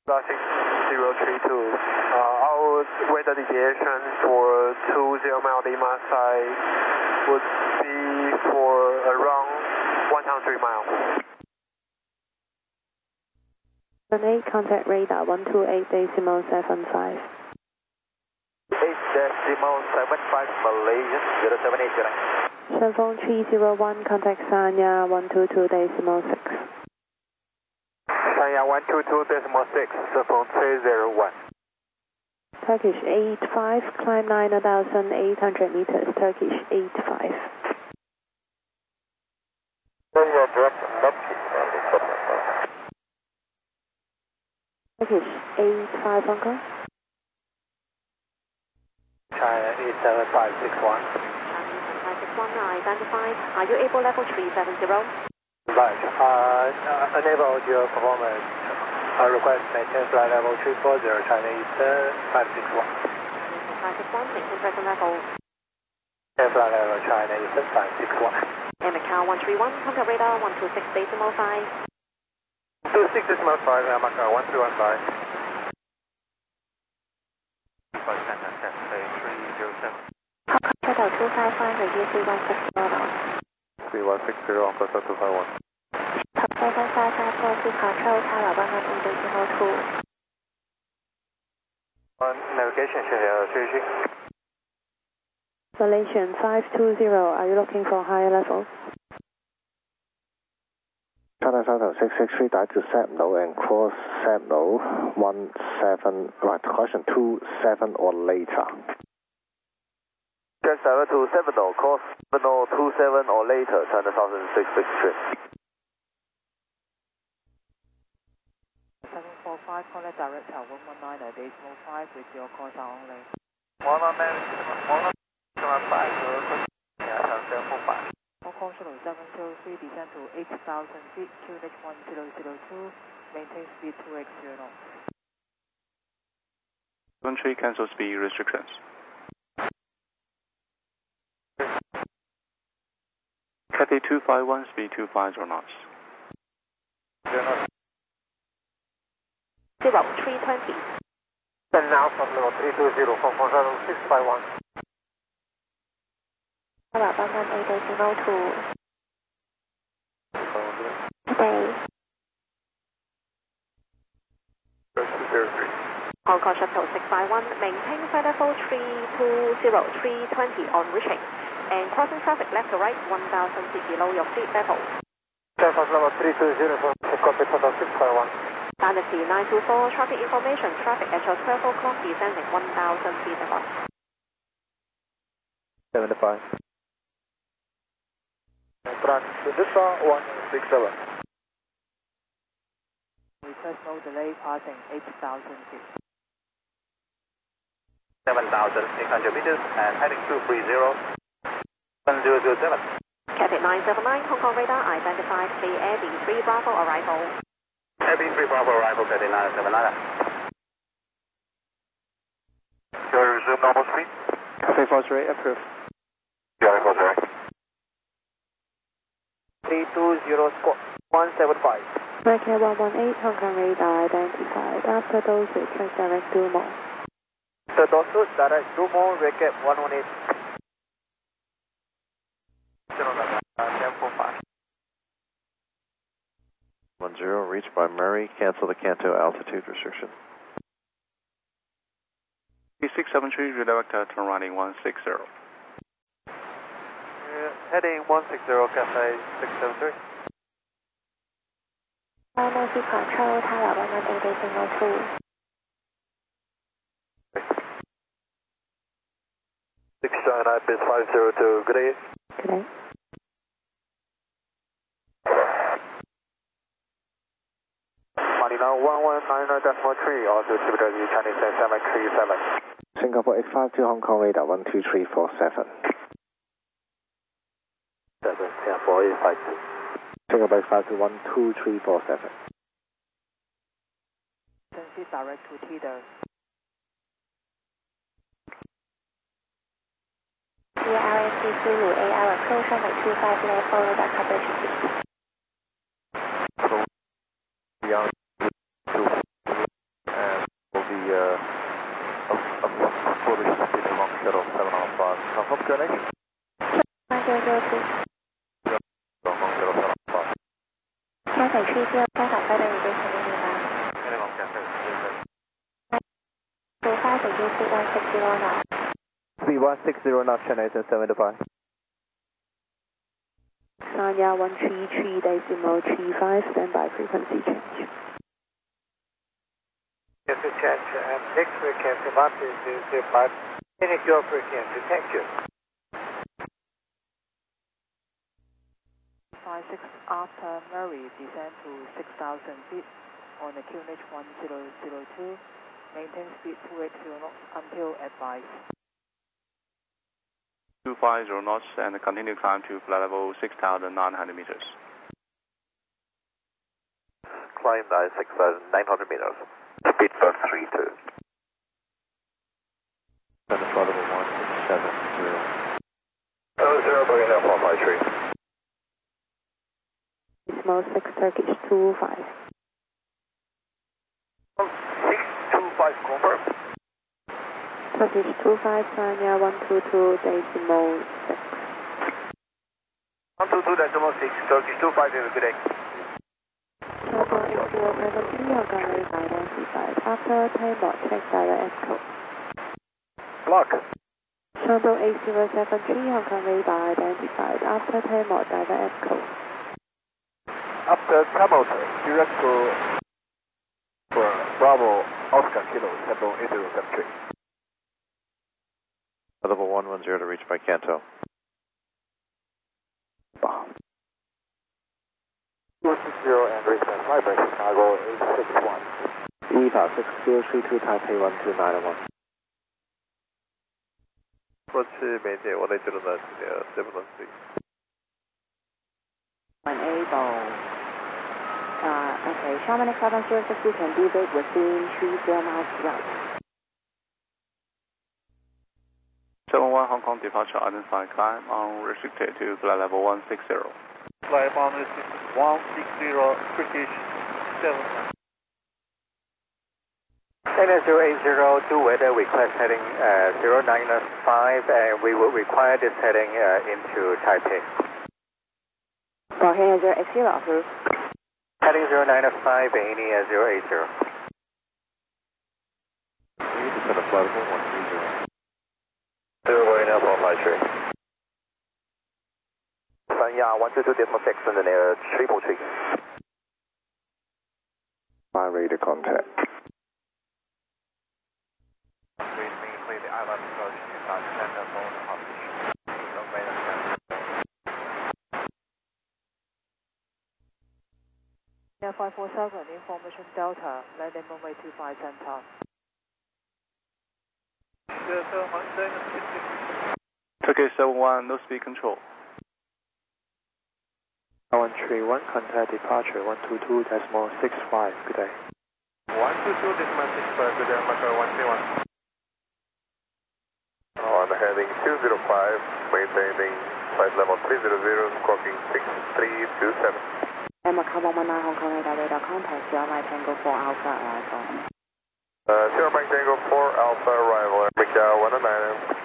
032. Our weather deviation for 20 mile Lima side would be for around 100 miles. 8 contact radar 128.75. 8.75 Malaysian 078. 顺风301 contact Sanya 122.6. Sanya 122.6, 顺风301. Turkish 85, climb 9,800 meters, Turkish 85. Turkish 85 Hong Kong. China 87561. China 77561, identified. Are you able level 370? Right. Enable your performance. I request maintain flight level 340, China Eastern 561. 561, maintain present level. Maintain flight level China Eastern 561. And Macau 131, contact radar 126.5. 26.5, Macau 1315. Hotel 255, radio 3160. 3160, Uncle 251. Top 755, policy control, Tower 102. Navigation share, Malaysian 520, are you looking for higher levels? China Southern 663, direct to Sentinel and cross Sentinel 17, right, caution 27 or later. Just direct to Sentinel, cross Sentinel 27 or later, China Southern 663. 745, contact direct tower 119.5 with your call sign only. 119.5, Hong Kong Shuttle 703, descend to 8,000 feet, QNH 1002, maintain speed 2x0 knots. 73 cancel speed restrictions. Cathay 251, speed 250 knots. 0320. Send now from level 320 from Shuttle 651. Tower 118.02. Today. Hong Kong Shuttle 651, maintain flight level 320, 320 on reaching. And crossing traffic left to right, 1,000 feet below your fleet level. Surface level 320 from copy Shuttle 651. Dynasty 924, traffic information, traffic at 12 o'clock, descending 1,000 feet above. 75. Transducer 167. Request no delay passing 8,000 feet. 7,800 meters and heading 230. 1007. Cathay 979, Hong Kong radar, identified KAB 3 Bravo arrival. Heavy 3 Bravo arrival, Cathay 979. Your resume normal speed. Cathay 43, approved. Yeah, go direct. 320 squawk 175. American 118, Hong Kong radar, identified. After those, request direct do more. The Dosu direct do more, recap 118. 1045. 10, reached by Murray, cancel the Canto altitude restriction. 3673, redirect turn running 160. Heading 160, Cathay 673. Policy control, Tower 118.02. 679 bit 502, good day. Today. Marina 1199.3, altitude TWW Chinese 737. Singapore 852, Hong Kong radar 12347. Singapore 852. Singapore 852, 12347. Proceed direct to Teeter. RSC Zulu AR approach runway 25 left, followed by coverage 6. 07 Alpha, confirm QNH. 1002. Hong Kong 07 Alpha. Cathay 30, Cathay further reduction nearby. Heading on Cathay 25 again, speed 160 knots. Speed 160 knots, Chennai 75. Sanya 133.35, standby frequency change. Yes, change. And next frequency, 105. Finish your frequency. Thank you. 56 after Murray, descend to 6,000 feet on the QNH 1002. Maintain speed 280 knots until advised. 250 knots and continue climb to flight level 6,900 meters. Climb by 6,900 meters. Speed 532. Then the flight level 170. 0, bringing up 153. Small 6 Turkish 25. 625 confirm. Turkish 25, Sanya 122.6. 122.6, Turkish 25, good day. Total 8073, Hong Kong identified. After takeoff, check direct escort. Block. Total 8073, Hong Kong identified. After takeoff, direct escort. After takeoff, direct to Bravo Oscar Kilo, Temple 8073. Level 110 to reach by Kanto. 260 and reach by flight by Chicago 861. EVA 6032 Taipei 1291. Approach maintain 180 knots near 716. Unable. Okay, Sharman 706, you can deviate within 30 miles route. 71 Hong Kong departure identified, climb unrestricted to flight level 160. Flight unrestricted 160, British 7. NS080, do weather request heading 095, and we will require this heading into Taipei. For here, 080, approved. Heading 095, Amy 080. Descend to flight level 130. 0 up on flight 3. Sanya 122.6 in the near triple tree. My radar contact. Clear the island approach to Center for the hospital. Yeah, 547, information Delta, landing runway 25 center. Turkish 71, no speed control. 131, contact departure 122.65, good day. 122.65, good day, Macau 131. On heading 205, maintaining flight level 300, squawking 6327. Macau 119, Hong Kong radar contact, Sierra Tango 4 Alpha arrival. Sierra Mike Tango 4 Alpha arrival, Macau 119.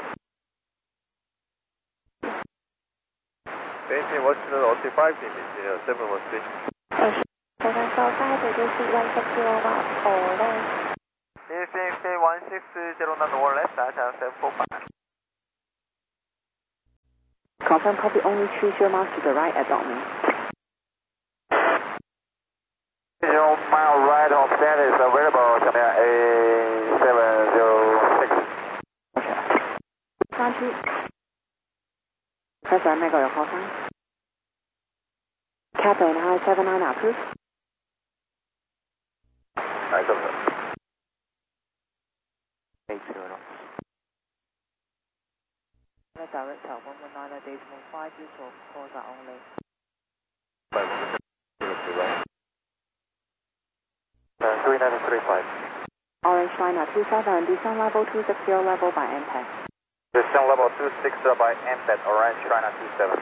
Maintain Washington 05, India 716. Second floor 5, reduce speed 160 knots or less. Maintain 160 knots or less, Dasha 745. Confirm copy, only 30 miles to the right at Dortmund. 0 mile right of that is available, Channel A706. Okay. 3. Press on 那个有后方。Captain High 79 approved. I got it. 80 knots. Direct 119 decimal 5, use of Corsa only. 3935. Orange China 27, descend level 260 level by MPEG. Descend level 260 by MPEG, Orange China 27.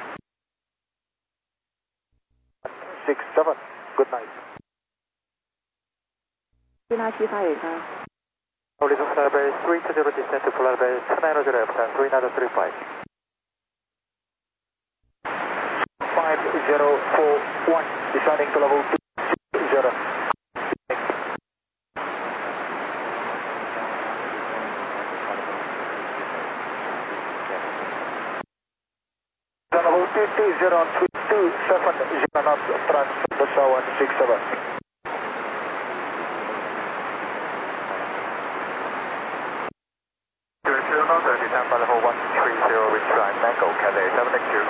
67, good night. 2975 Horizon flight level 320 descent to flight level 290 F 3935. 5041, descending to level 20. Level 20 on 227 knots, transfer the 167. Descent by level 130, reach right, Mango, Cathay 7XU.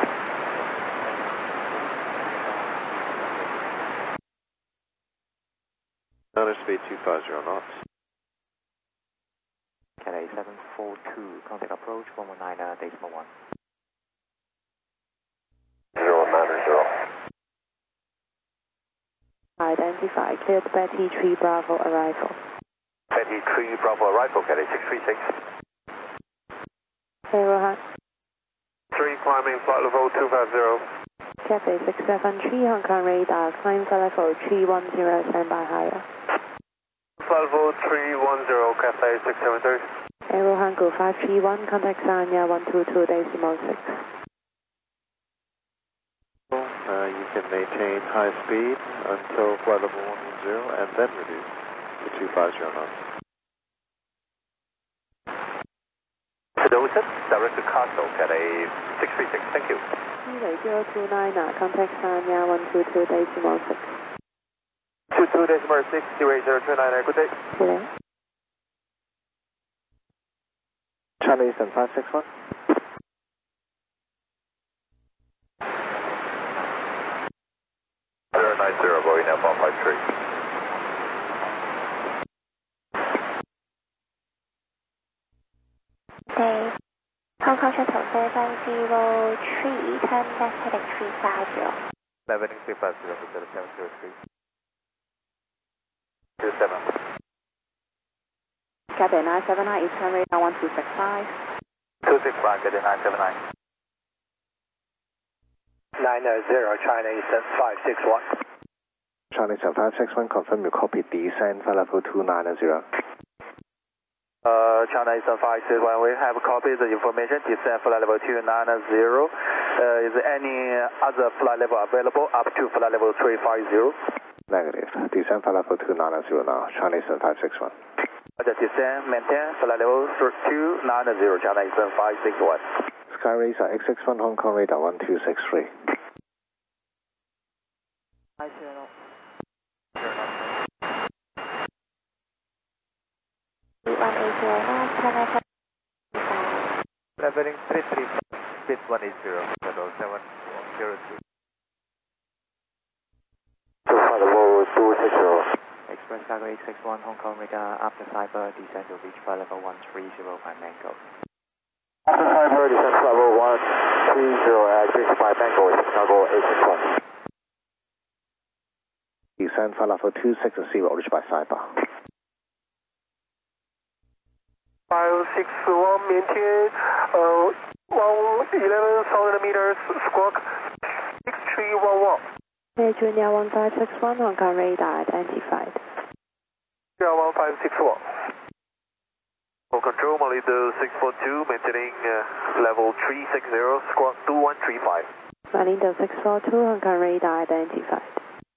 Notice speed 250 knots. Cathay 742, contact approach 119.1. 090. Identify, cleared Betty 3 Bravo arrival. Betty 3 Bravo arrival, Cathay 636. Hey, Rohan. 3 climbing flight level 250. Cathay 673, Hong Kong radar, climb flight level 310, standby higher. Flight level 310, Cathay 673. Hey, Rohan, go 531, contact Sanya 122.6. You can maintain high speed until flight level 110 and then reduce to 250 knots. Joseph, direct to Castle, Cathay 636, thank you. 029, contact Sanya 122.6. 22.6, 08029, good day. Hello. Chinese and 561. Going up 153. Dave, Hong Kong Shuttle 703, turn left heading 350. 750, 703. 27. Cathay 979, Eastern radar 1265. 265, Cathay 979. 990, China Eastern 561. Chinese and 561, confirm you copy descent flight level 290. China Eastern 561, we have copied the information, descent flight level 290. Is there any other flight level available up to flight level 350? Negative. Descent flight level 290 now, Chinese and 561. Descent, maintain flight level 290, China Eastern 561. Sky Racer X61, Hong Kong radar 1263. 1809, 33, speed 180, level 7102. Level 260. Express Cargo 861, Hong Kong radar, after cyber, descend to reach flight level 130 by Mango. After cyber, descend to level 130 at reach by Mango, Chicago 861. Descend flight level 260, reach by cyber. 561, maintain 11,000 meters, squawk 6311. Hey, Junior 1561, Hong Kong radar identified. 1561. For control, Malita 642, maintaining level 360, squawk 2135. Malindo 642, Hong Kong radar identified.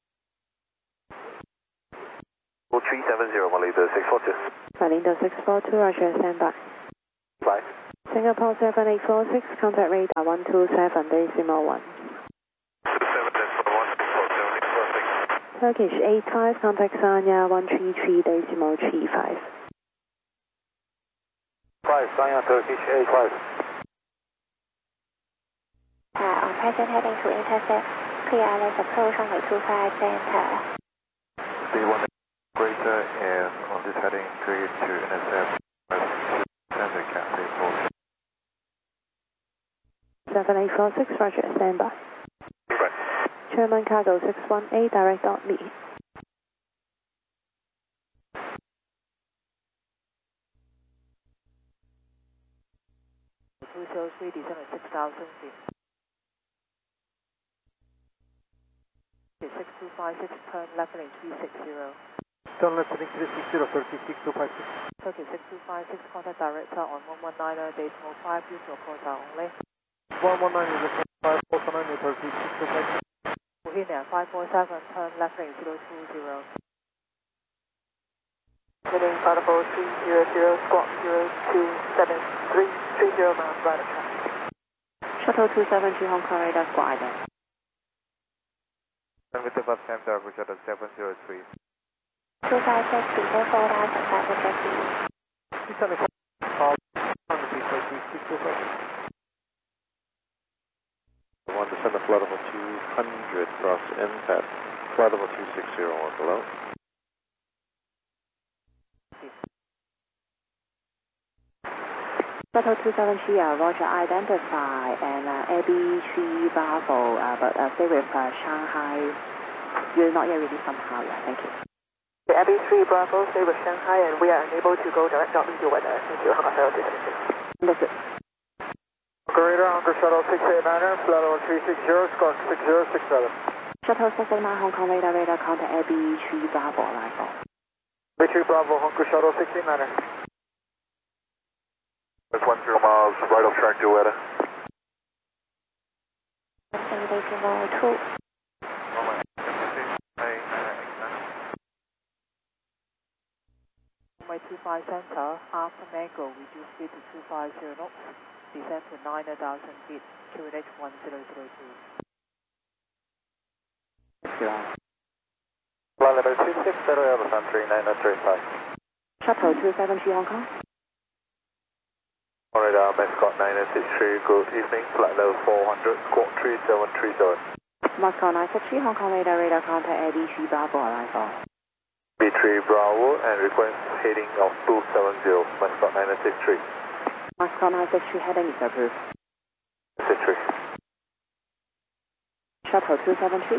Level 370, Malita 642. Malindo 642, Roger, standby. Bye. Singapore 7846, contact radar 127.1. 27.1, Turkish 85, contact Sanya 133.35. 5, Sanya Turkish 85. On present heading to intercept, clear ILS approach runway 25 center. Speed 1 greater and on this heading clear to intercept center Cathay 4. 7846, Roger, standby. Right. Chairman Cargo 618, direct on me. Descent at 6,000 feet. 6256, turn left heading 360. Turn left heading 360, 36256. Turkey 6256, contact director on 119er, decimal 5, use your quota only. 119 is a 549 Turkey 6256. Bohemia 547, turn left lane 020. Heading 54300, squawk 0273, 30 miles right of track. Shuttle 272 Hong Kong radar squad ident. With the bus center, Shuttle 703. 256, before 4 hours and 5 objectives. One descend to flight level 200, cross MPAT, flight level 260 or below. Shuttle 273, Roger, identify and AB3 Bravo, but stay with Shanghai. You're not yet released somehow, yeah, thank you. The AB3 Bravo, stay with Shanghai, and we are unable to go direct out into weather. Thank you, Hong Kong Shuttle 273. Understood. Radar, Hong Kong Shuttle 689er, flight level 360, squawk 6067. Shuttle 689 Hong Kong radar contact AB3 Bravo arrival. AB3 Bravo, Hong Kong Shuttle 689er. That's 10 miles right off track to weather. My 25 center, after Mango, reduce speed to 250 knots, descend to 9,000 feet, QNH 1002. Flight level 260, Alpha 3935. Shuttle 273 Hong Kong. Radar, Mascot 963, good evening, flight level 400, squawk 3737. Moscow 963 Hong Kong radar contact AB3 Bravo arrival. B3 Bravo and request heading of 270, Mascot 963. Moscow 963 heading is approved. 63. Shuttle 273.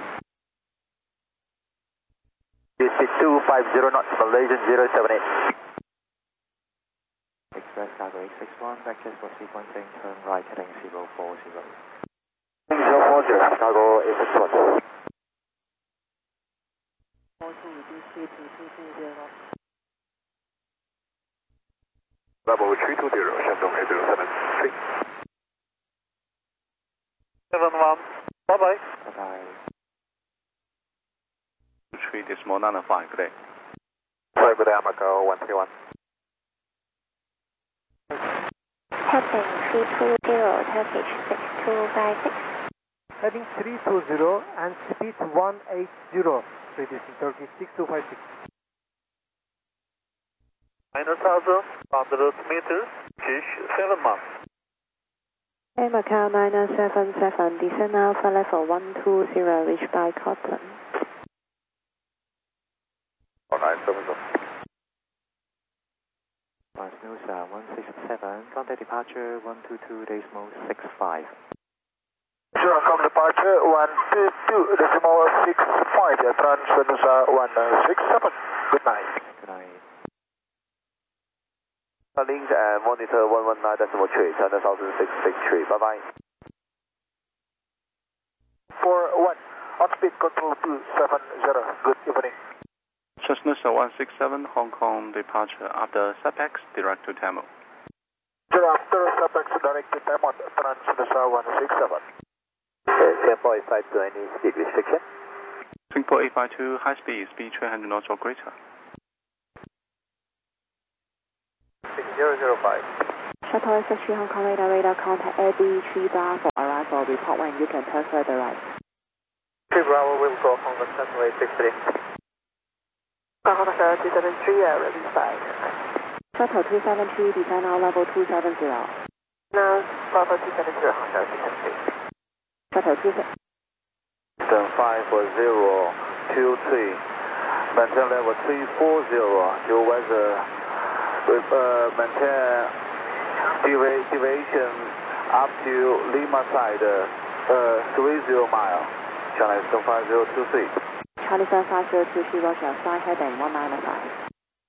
DC250 knots, Malaysian 078. Express Cargo 861, vectors for sequencing, turn right heading 040. 040, Cargo 861. Also reduce speed to 220 knots. Level 320, Shandong 8073. 71, bye-bye. Bye-bye. 3 decimal 95, good day. Sorry, good day, Macau 131. Heading 320, Turkish 6256. Heading 320 and speed 180, British Turkey 6256. 9,100 meters, pitch 7 miles. Air Macau 977, descend Alpha level 120, reached by Cotton. 970. Mars News 167, contact departure 122 decimal 65. Sure, come departure 122 decimal 65, Transnusa 167. Good night. Good night. Links and monitor 119.3, turn 1663. Bye bye. 41, on speed control 270. Good evening. Cessna 167 Hong Kong departure after SAPEX direct to Tamil. After SAPEX direct to Tamil, Transnusa 167. Singapore 852, any speed restriction? Singapore 852, high speed, speed 300 knots or greater. 6005. Shuttle 63 Hong Kong radar contact AB3 Bravo arrival, report when you can turn further right. 3 Bravo will go Hong Kong Central 863. Hong Kong Shuttle 273, release by. Shuttle 273, descend now level 270. Now, Bravo 270, Hong Kong Shuttle 273. Shuttle 273. 54023, maintain level 340, your weather, maintain deviation up to Lima side, 30 mile, China 5023. Charlie 5023, Roger, fly heading 195.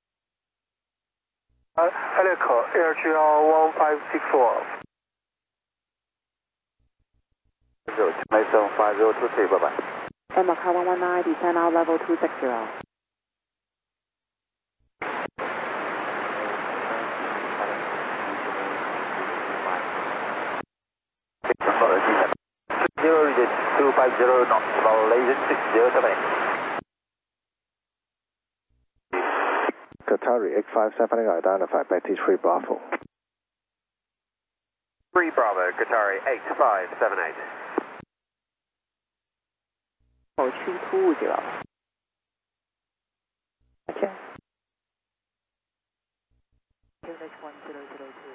Helical, Air GL 1564. 5023, bye bye. Air Macau 119, descend now level 260. 250 knots, Malaysian 6078. Qatari 857 identified, Betty 3 Bravo. 3 Bravo, Qatari 8578. 320. Okay. QNH 1002.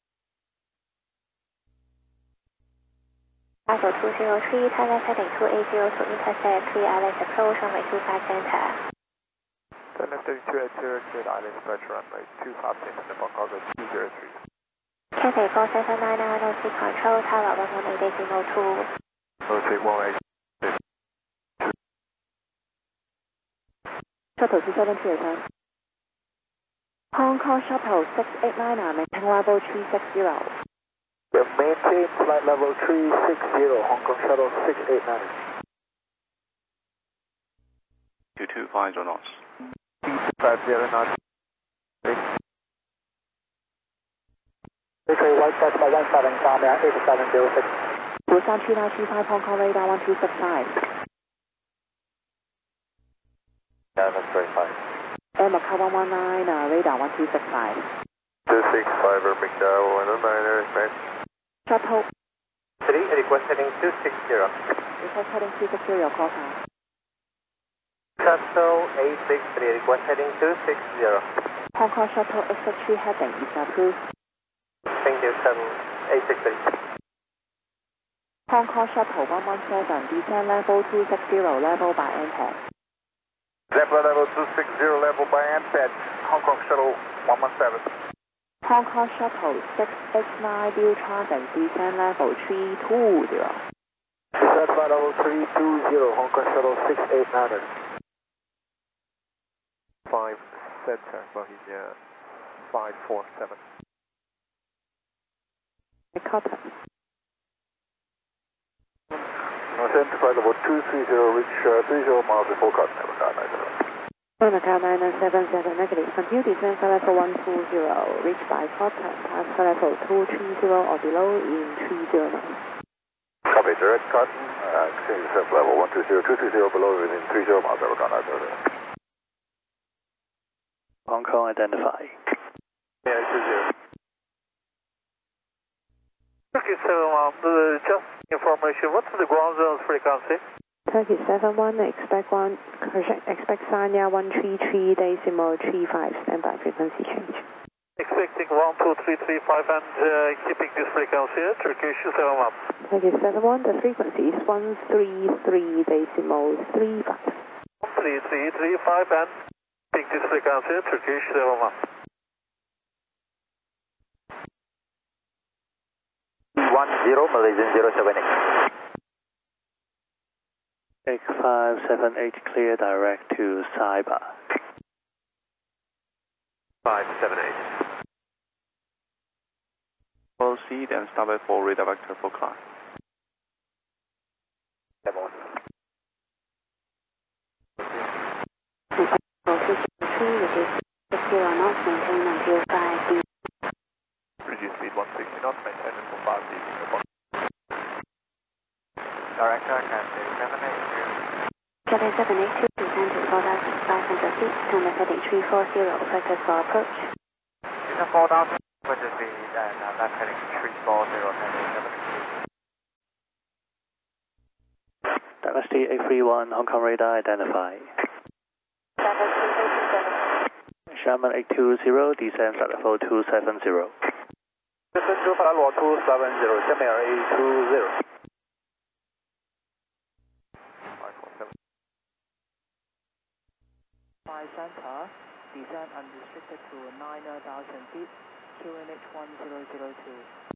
Bravo 203, target heading 280 to intercept, clear ILS approach, runway 25 center. Left 3280, cleared ILS approach, runway 25 center, Nepal cargo 203. Cathay 479, NOC control, tower 118.2. Rotate 118. Shuttle 273. Hong Kong Shuttle 689, maintain level 360. Maintain flight level 360, Hong Kong Shuttle 689. 2250 knots. 250 knots. Okay, white taxi 17 Sarnia 8706. Busan 2925, Hong Kong radar 1265. Yeah, that's very fine. Air Macau 119, radar 1265. 265, Macau 119, right. Shuttle 3, request heading 260. request heading 260, your call sign. Shuttle 863, request heading 260. Hong Kong Shuttle 863 heading is approved. Thank you, Shuttle 863. Hong Kong Shuttle 117, descend level 260, level by NPAD. Zeppelin level 260, level by NPAD, Hong Kong Shuttle 117. Hong Kong Shuttle 689, view traffic, descend level 320. Descent flight level 320, Hong Kong Shuttle 689. 5 center, Bohemia 547. Cotton. Center flight level 230, reach 30 miles before cut, never got Macau 977 negative. Continue descent flight level 120, reach by Cotton, pass flight level 230 or below in 30 knots. Copy, direct Cotton, continue descent level 120, 230 below within 30 miles, never got Hong Kong identify. Yeah, 20. Okay, so just information, what's the ground zone's frequency? Turkey 71, expect Sarnia 133.35, standby frequency change. Expecting 12335 and keeping this frequency, Turkish 71. Turkey 71, the frequency is 133.35. 13335 and keeping this frequency, Turkish 71. 10, Malaysian 078. 8578 clear direct to Saiba. 578. Proceed and standby for radar vector for climb. 60 knots, maintain until 5D. Reduce speed 160 knots, maintain until 5D. Director, Cathay 782. Cathay 782, descend to 4,500 feet, standby heading 340, vector for approach. Descent 4,500 feet and left heading 340, heading 7. Dynasty 831, Hong Kong radar identify. Sherman 820, descend flight level 270. Descend to flight level 270, Sherman 820. 5 center, descend unrestricted to 9,000 feet, QNH 1002.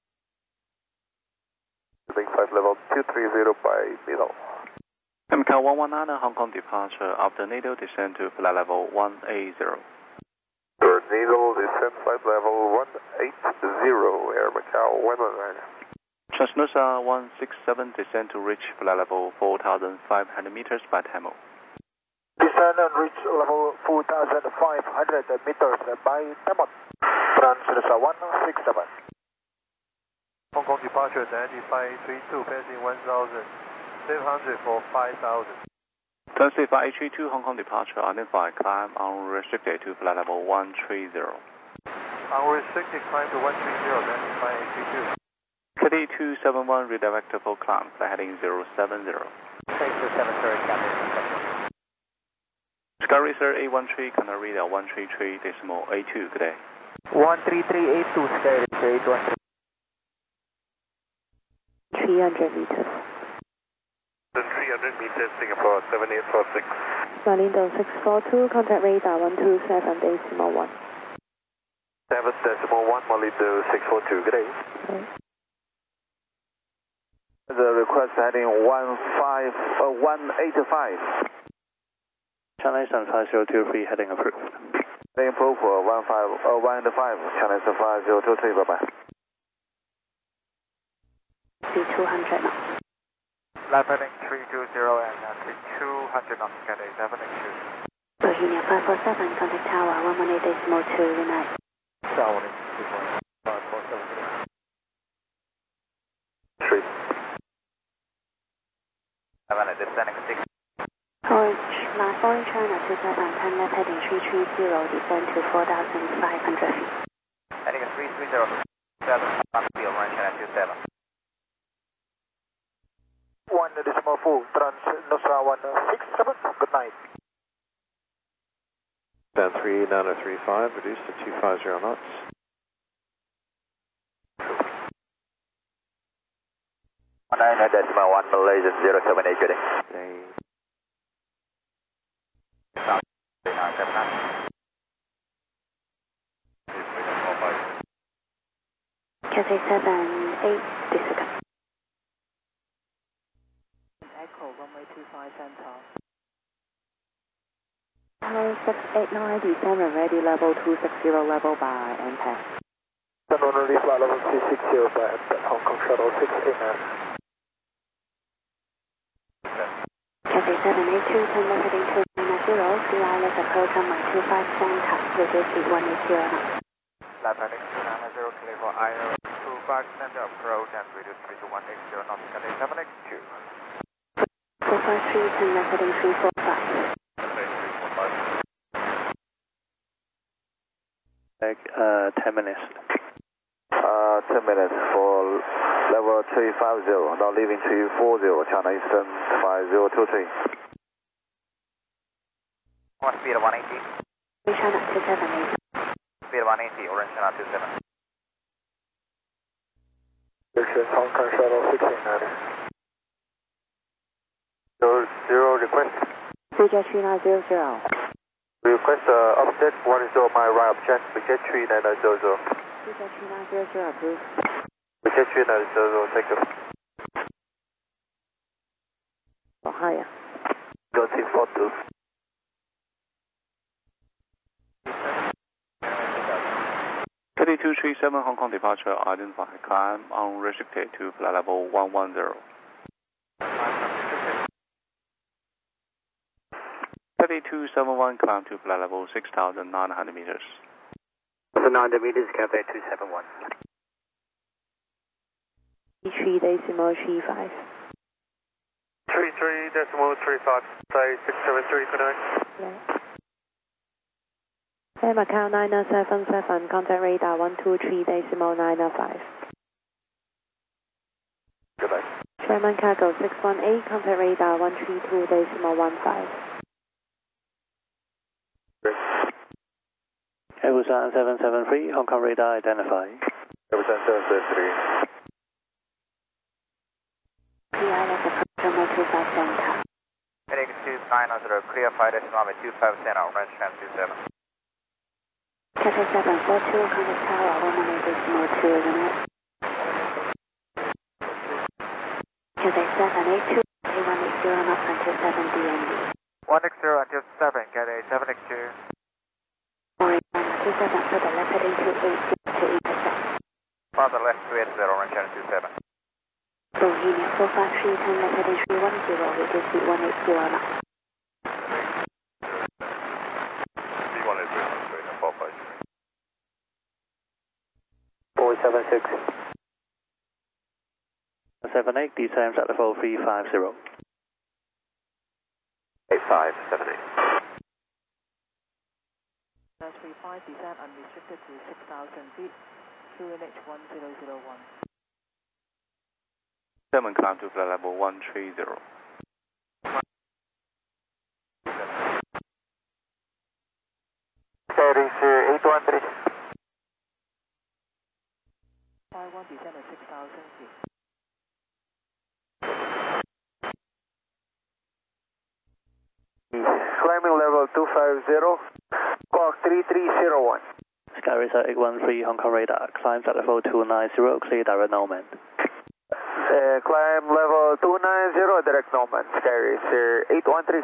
Big 5 level 230 by middle. MCAL 119, Hong Kong departure after NATO descend to flight level 180. Needle descent flight level 180, Air Macau 119. Transnusa 167 descend to reach flight level 4,500 meters by Tamil. Descend and reach level 4,500 meters by Tamil. Transnusa 167. Hong Kong departure 9532, passing 1000. 700 for 5,000. Taxi 5832 Hong Kong departure, identify climb unrestricted to flight level 130. Unrestricted climb to 130, then 5832. KD 271 redirect for climb, flight heading 070. Thanks for 730, Captain. Sky Racer A13, contact radar 133.82, good day. 13382, Sky Racer 813. 300 meters. 300 meters, Singapore 7846. Malindo 642, contact radar 127.1. 7.1, Malindo 642, good day. Okay. The request heading 185. China Eastern 5023, heading approved. Heading approved for 185, China Eastern 5023, bye-bye. C200 now. Left heading 320 and 200 knots, Cathay 782. Bohemia 547, contact tower 118.2, good night. Tower 547. 3. 7 descending 6. Orange, last Orange China 2710, left heading 330, descend to 4,500 feet. Heading 330, 7, field, Orange China 27. 1.4, trans Nusra 167, good night. Band 39035, reduced to 250 knots. 19.1 Malaysian 078, good day. Cathay 78, disregard. Echo, runway 25 center. Tower 689, descend and ready level 260, level by NPAD. Turn on flight level 260 by Hong Kong Shuttle 689. Cathay 782, turn left heading 290, see wireless approach on my 25 center, reduce speed 180 knots. Left heading 290, clear for IO 25 center approach and reduce speed to 180 knots, Cathay 782. 453, turn left heading 345. Like 10 minutes. 10 minutes for level 350, now leaving 340, China Eastern 5023. One speed of 180. China 278. Speed of 180, Orange China 27. Direction Hong Kong Shuttle 689. 0 request. CJ 3900. Request update 10 my right object, Wicket 3900. CJ 3900, approved. Wicket 3900, thank you. For higher. Go 642. KD 237 Hong Kong departure, identify climb unrestricted to flight level 110. KD 271 climb to flight level 6,900 meters. 900 meters, Cathay 271. 3.35. 33.35, say 673, good night. Yeah. Air Macau 977, contact radar 123.905. Good night. Sherman Cargo 618, contact radar 132.15. Busan 773, Hong Kong radar identify. Busan 773. PIS approach on my 25 center. Heading 2900, clear 5 runway 25 center, Orange China 27. Cathay 742, contact tower 118.2, unit. Cathay 782, A180 knots until 7 DND. 160 until 7, Cathay 782. Orange China 27, for the left heading 280 to 8%. Father left 280, Orange China 27. Bohemia 453, turn left heading 310, reduce speed 180 knots. 476. 8578, descend at level 350. 8578. 35, descend unrestricted to 6,000 feet, QNH 1001. 7 climb to flight level 130. Paris 813. 51, descend at 6,000 feet. Climbing level 250, squawk 3301. Sky Racer 813 Hong Kong radar, climbs at level 290, clear direct Norman. Climb level 290, direct Norman, Sky Racer 813.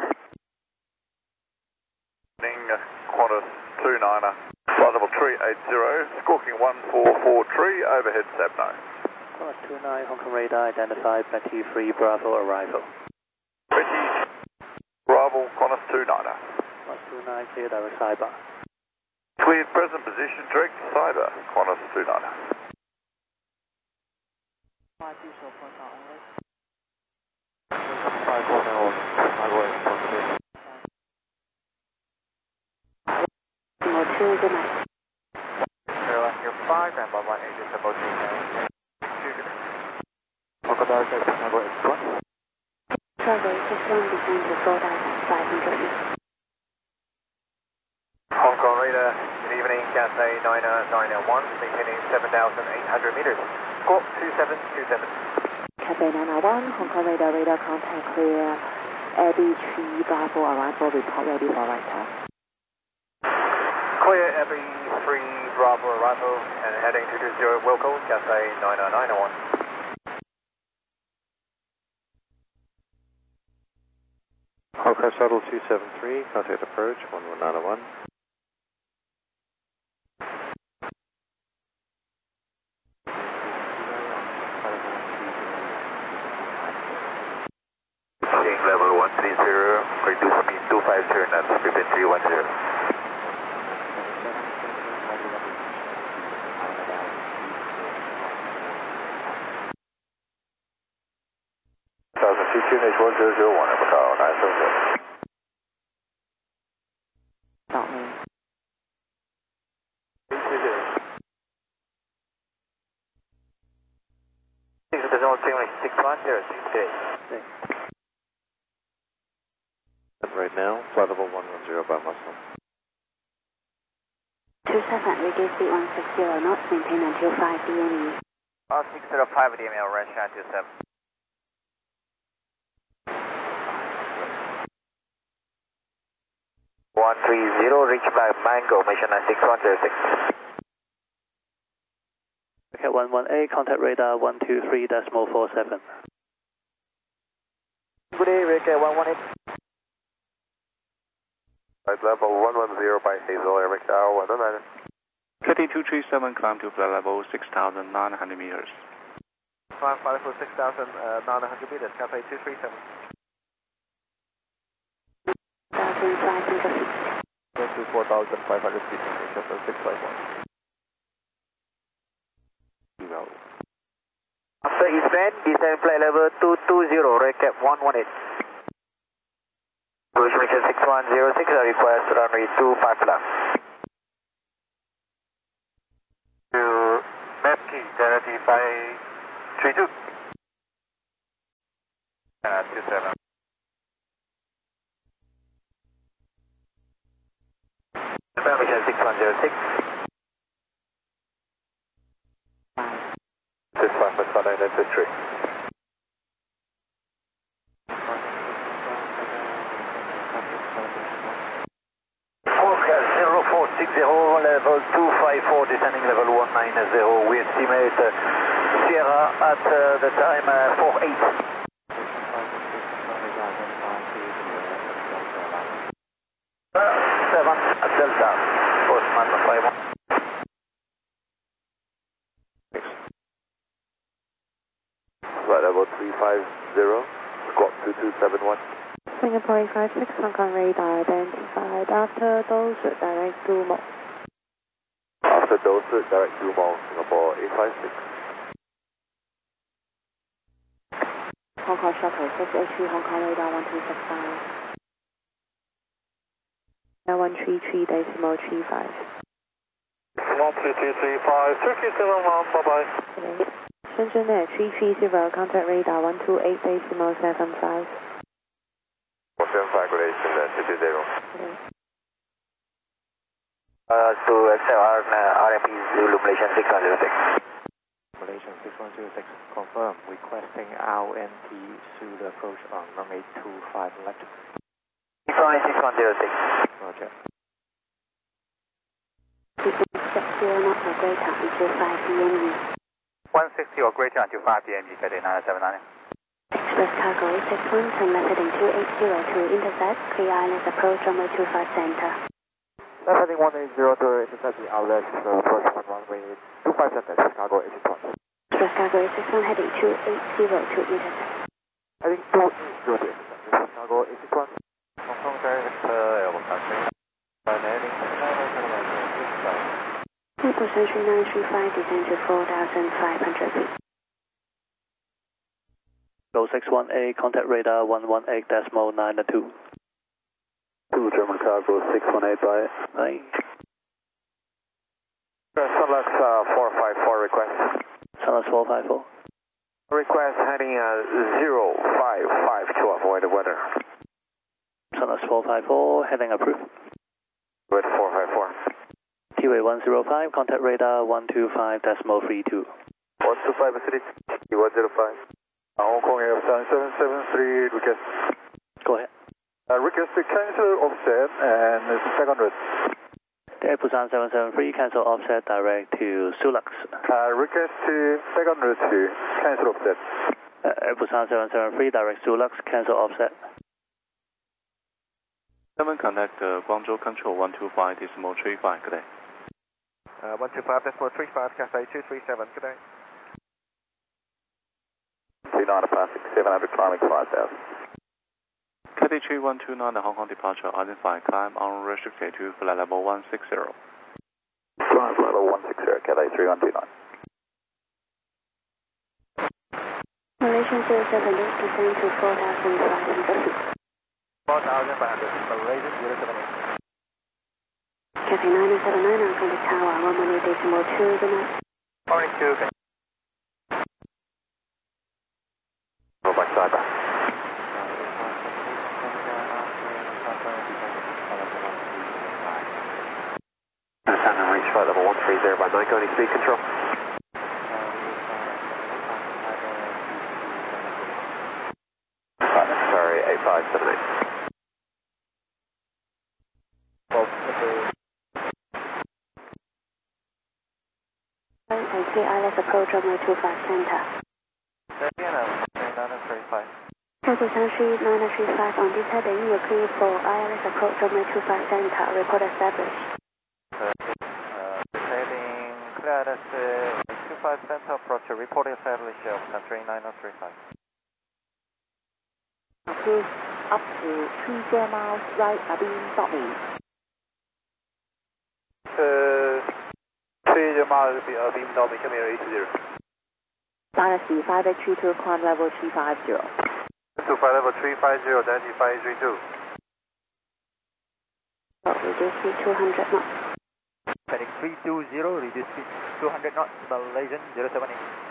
Qantas 29er, flight level 380, squawking 1443, overhead Sabno. Qantas 29 Hong Kong radar, identified Betty 3 Bravo arrival. Betty, Bravo, Qantas 29er. Qantas 29, clear direct Cyber. Cleared present position, direct Cyber, Qantas 29er. 5 diesel for only. 2 good night. You're 5 and by 1 agent about to Crocodile 61. Travel 61, descend to 4,500 feet. Hong Kong radar, good evening, Cathay 901, maintaining 7,800 meters. Squawk 2727. Cathay 901, Hong Kong radar contact clear. Abby 3 Bravo arrival, report ready for right turn. Clear Abbey 3 Bravo arrival and heading 220 Wilco, Cathay 901. Hawker Shuttle 273, contact approach 11901. Seeing level 130, reduce speed 250 knots, frequency 310. 1000 QNH 1001, Macau 970. 到没？ Right now, flight level 110 by Muslim. 27, reduce speed 160 knots, maintain until 5 DME. 605 DML, range 927. 130, reach by Mango, mission 96106. Cat 118, contact radar 123.47. Good day, Cat 118. Flight level 110 by Hazel Air Macau 109. Cathay 237, climb to flight level 6,900 meters. Climb flight level 6,900 meters, Cathay 237. 1,500 feet. Go to 4,500 feet, Cathay 651. After eastbound, descend flight level 220, recap 118. Cruise mission 6106, request runway 25 left. To Mapkey, identity by 32. 27. Mission 6106. 65 Macau 993. Forecast 0460, level 254, descending level 190. We estimate Sierra at the time 48. 7 at Delta, Postman 51. Flight level 350, squawk 2271. Singapore 856, Hong Kong radar identified. After those, direct to Mo. After Dosa, direct to Mall, Singapore 856. Hong Kong Shuttle 683 Hong Kong radar 1265. 133.35. Decimal 3335, Turkey 71, bye bye. Shenzhen Air 330, contact radar 128.75. 175, good day, Shenzhen 330. To XLR, RMP Zulu Malaysian 6106. Malaysian 6106, confirm, requesting RNT Zulu approach on runway 25 left. 6106. Roger. Keep 60 knots or greater until 5 DME. 160 or greater until 5 DME, Cathay 979. Express cargo 61, turn left heading 2802, intercept, clear islands approach runway 25 center. Left heading 1802, intercept the outlet, approach on runway 25 center, Express cargo 81. Express cargo 61 heading 2802, intercept. Heading 2802, intercept, Express cargo 81. Hong Kong direct Airbus taxi. Heading 979, Airport Century 935, descend to 4,500 feet. Go 618, contact radar 118.92. 2 German cargo 618, bye. Bye. Sunlux 454 request. Sunlux 454. Request heading 055 to avoid the weather. Sunlux 454, heading approved. With 454. T-Way 105, contact radar 125.32. 125 Pacific, T105. Hong Kong Air 773, request. Go ahead. Request to cancel offset and second route. The Air Busan 773, cancel offset direct to Sulux. Request to second route to cancel offset. Air Busan 773, direct Sulux, cancel offset. 7 contact Guangzhou Control 125.35, good day. 125.35, Cathay 237, good day. 29 passing, 700 climbing 5,000. Cathay 3129, the Hong Kong departure, identify climb unrestricted to flight level 160. Flight level 160, Cathay 3129. Malaysian 07, descend to 4,500 feet. 4,500, Malaysian 078. Cathay 979 on contact tower 118.2, good night. Morning 2, okay. Go back cyber. Understand and reach flight level 130 by 9, going speed control. Sorry, 8578. And clear islands approach runway 25 center. Airport Century 935 on this heading, you're clear for ILS approach runway 25 center, report established. Heading clear ILS 25 center approach, report established of country 9035. Approved up to 30 miles right abeam Dobby. 30 miles abeam Dobby, come here 80. Dynasty 582 climb level 350. To flight level 350, Dynasty 532. Reduce speed 200 knots. Heading 320, reduce speed 200 knots, Malaysian 078.